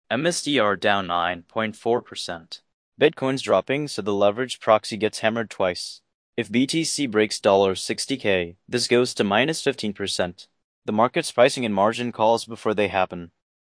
MSDR down 9.4%. Bitcoin's dropping, so the leveraged proxy gets hammered twice. If BTC breaks $60K, this goes to minus 15%. The market's pricing in margin calls before they happen.